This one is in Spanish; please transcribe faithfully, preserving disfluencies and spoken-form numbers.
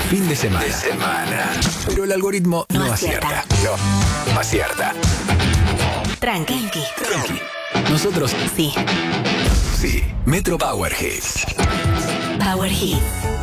fin de semana. De semana. Pero el algoritmo no, No acierta. acierta. No, acierta. Tranqui. Tranqui. Nosotros Sí. sí. Metro Power Hits. Power Hits.